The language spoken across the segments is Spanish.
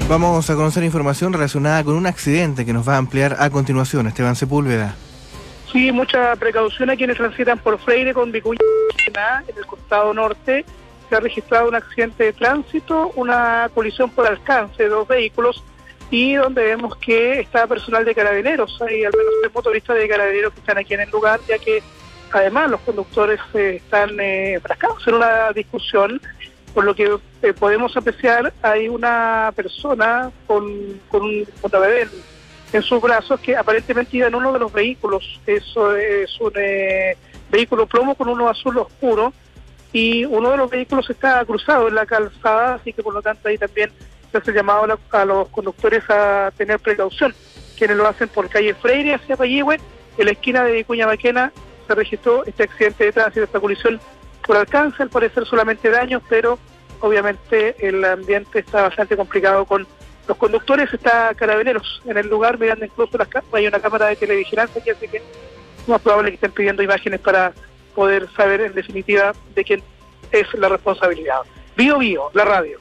Vamos a conocer información relacionada con un accidente que nos va a ampliar a continuación Esteban Sepúlveda. Sí, mucha precaución a quienes transitan por Freire con Vicuña en el costado norte. Se ha registrado un accidente de tránsito, una colisión por alcance de dos vehículos y donde vemos que está personal de Carabineros. Hay al menos 3 motoristas de Carabineros que están aquí en el lugar, ya que además los conductores están enfrascados en una discusión. Por lo que podemos apreciar, hay una persona con una bebé en sus brazos que aparentemente iba en uno de los vehículos. Eso es un vehículo plomo con uno azul oscuro y uno de los vehículos está cruzado en la calzada, así que por lo tanto ahí también se hace llamado a los conductores a tener precaución. Quienes lo hacen por calle Freire hacia Payehue, en la esquina de Vicuña Maquena se registró este accidente de tránsito, esta colisión por alcance, al parecer solamente daños, pero obviamente el ambiente está bastante complicado con los conductores. Está Carabineros en el lugar mirando incluso hay una cámara de televigilancia aquí, así que es más probable que estén pidiendo imágenes para poder saber en definitiva de quién es la responsabilidad. Bio Bio, la radio.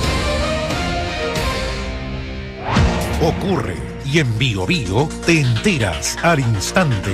Ocurre y en Bio Bio te enteras al instante.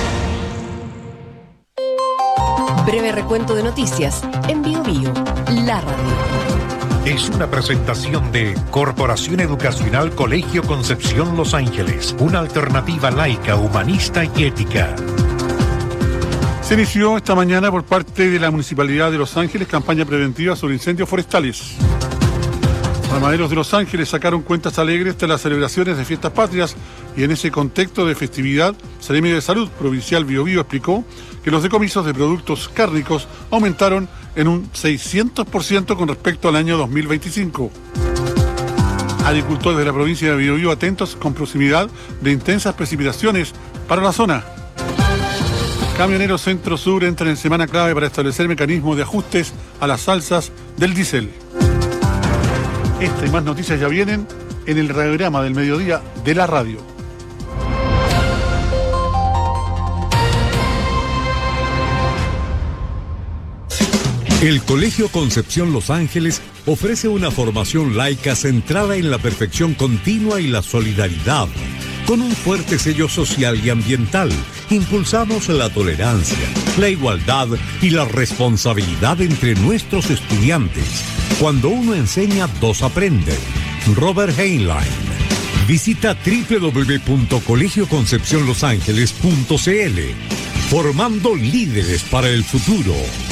Breve recuento de noticias en Bio Bio, la radio. Es una presentación de Corporación Educacional Colegio Concepción Los Ángeles, una alternativa laica, humanista y ética. Se inició esta mañana por parte de la Municipalidad de Los Ángeles campaña preventiva sobre incendios forestales. Ganaderos de Los Ángeles sacaron cuentas alegres de las celebraciones de fiestas patrias y en ese contexto de festividad, Seremi de Salud Provincial Bio Bio explicó que los decomisos de productos cárnicos aumentaron en un 600% con respecto al año 2025. Agricultores de la provincia de Bio Bio atentos con proximidad de intensas precipitaciones para la zona. Camioneros Centro-Sur entran en semana clave para establecer mecanismos de ajustes a las alzas del diésel. Esta y más noticias ya vienen en el radiograma del mediodía de la radio. El Colegio Concepción Los Ángeles ofrece una formación laica centrada en la perfección continua y la solidaridad. Con un fuerte sello social y ambiental, impulsamos la tolerancia, la igualdad y la responsabilidad entre nuestros estudiantes. Cuando uno enseña, dos aprenden. Robert Heinlein. Visita www.colegioconcepcionlosangeles.cl. Formando líderes para el futuro.